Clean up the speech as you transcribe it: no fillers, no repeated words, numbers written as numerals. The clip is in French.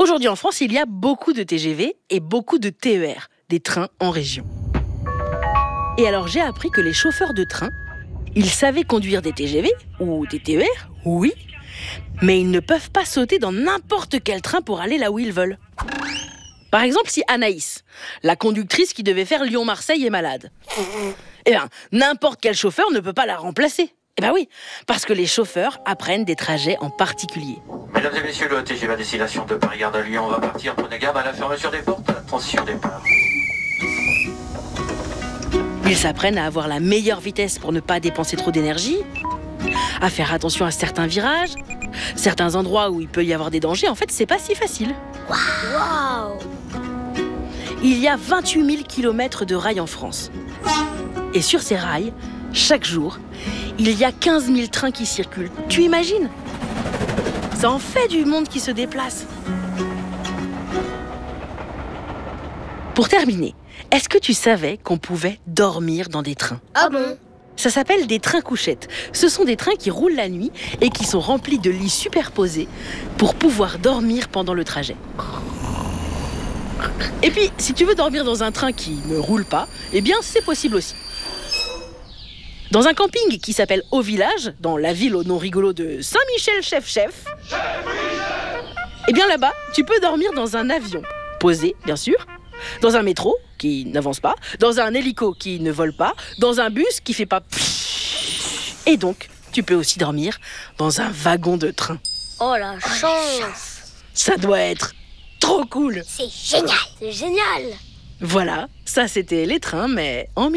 Aujourd'hui en France, il y a beaucoup de TGV et beaucoup de TER, des trains en région. Et alors j'ai appris que les chauffeurs de train, ils savaient conduire des TGV ou des TER, oui, mais ils ne peuvent pas sauter dans n'importe quel train pour aller là où ils veulent. Par exemple, si Anaïs, la conductrice qui devait faire Lyon-Marseille, est malade, eh bien, n'importe quel chauffeur ne peut pas la remplacer. Eh bien oui, parce que les chauffeurs apprennent des trajets en particulier. Mesdames et messieurs, le TGV à destination de Paris-Gare de Lyon va partir. Prenez garde à la fermeture des portes. Attention départ. Ils apprennent à avoir la meilleure vitesse pour ne pas dépenser trop d'énergie, à faire attention à certains virages, certains endroits où il peut y avoir des dangers. En fait, c'est pas si facile. Waouh! Il y a 28 000 km de rails en France. Et sur ces rails, chaque jour, il y a 15 000 trains qui circulent. Tu imagines? Ça en fait du monde qui se déplace. Pour terminer, est-ce que tu savais qu'on pouvait dormir dans des trains? Ah bon? Ça s'appelle des trains couchettes. Ce sont des trains qui roulent la nuit et qui sont remplis de lits superposés pour pouvoir dormir pendant le trajet. Et puis, si tu veux dormir dans un train qui ne roule pas, eh bien, c'est possible aussi. Dans un camping qui s'appelle Au Village, dans la ville au nom rigolo de Saint-Michel-Chef-Chef, eh bien là-bas, tu peux dormir dans un avion, posé, bien sûr, dans un métro qui n'avance pas, dans un hélico qui ne vole pas, dans un bus qui fait pas pfff. Et donc, tu peux aussi dormir dans un wagon de train. Oh la chance! Ça doit être trop cool. C'est génial! C'est génial! Voilà, ça c'était les trains, mais en